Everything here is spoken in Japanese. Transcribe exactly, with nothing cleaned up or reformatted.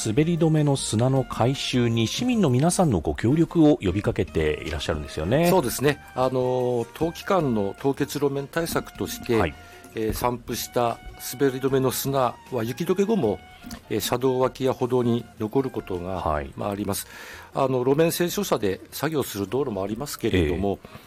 滑り止めの砂の回収に市民の皆さんのご協力を呼びかけていらっしゃるんですよね。 そうですね。あの冬期間の凍結路面対策として、はい、えー、散布した滑り止めの砂は雪解け後も、えー、車道脇や歩道に残ることが、はい、まあ、あります。あの路面清掃車で作業する道路もありますけれども、えー